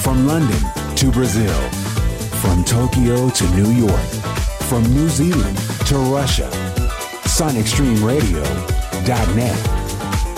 From London to Brazil, from Tokyo to New York, from New Zealand to Russia, SonicStreamRadio.net.